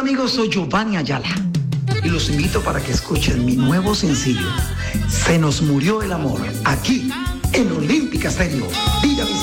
amigos, soy Giovanni Ayala y los invito para que escuchen mi nuevo sencillo, Se nos murió el amor, aquí en Olímpica Stereo. Diga